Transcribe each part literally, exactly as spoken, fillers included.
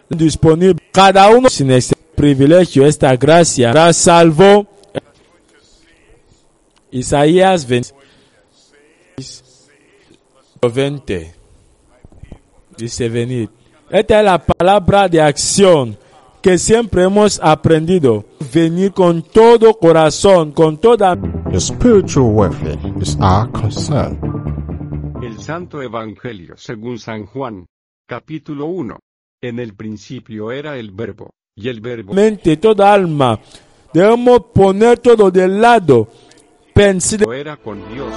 disponible. Cada uno sin este privilegio, esta gracia, será salvo. Isaías veinte dice: venid. Esta es la palabra de acción que siempre hemos aprendido. Venir con todo corazón, con toda. The spiritual welfare is our concern. El Santo Evangelio según San Juan, capítulo uno. En el principio era el Verbo, y el Verbo. Mente, toda alma. Debemos poner todo de lado. Pensar. Era con Dios.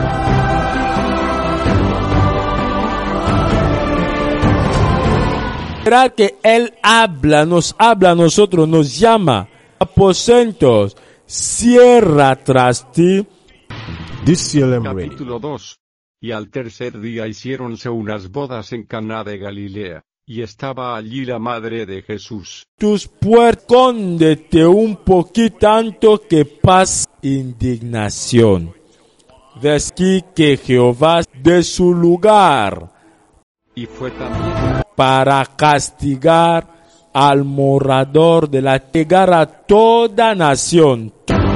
Esperar que Él habla, nos habla a nosotros, nos llama. Aposentos, cierra tras ti. This C L M Radio. Capítulo dos. Y al tercer día hiciéronse unas bodas en Caná de Galilea, y estaba allí la madre de Jesús. Tus puertas, cóndete un poquito tanto que pasa indignación. Ves aquí que Jehová de su lugar Y fue también para castigar al morador de la tierra a toda nación.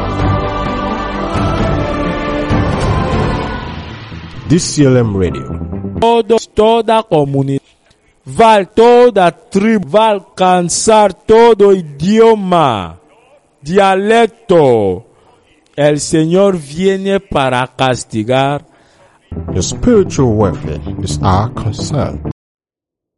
This C L M Radio. Todos, toda comunidad, va, toda tribu, va a alcanzar todo idioma, dialecto. El Señor viene para castigar. The spiritual welfare is our concern.